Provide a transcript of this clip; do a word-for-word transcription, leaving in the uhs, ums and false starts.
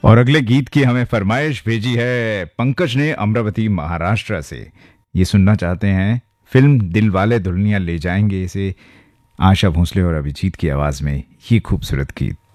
और अगले गीत की हमें फरमाइश भेजी है पंकज ने अमरावती महाराष्ट्र से। ये सुनना चाहते हैं फिल्म दिलवाले दुल्हनिया ले जाएंगे से आशा भोसले और अभिजीत की आवाज में ये खूबसूरत गीत।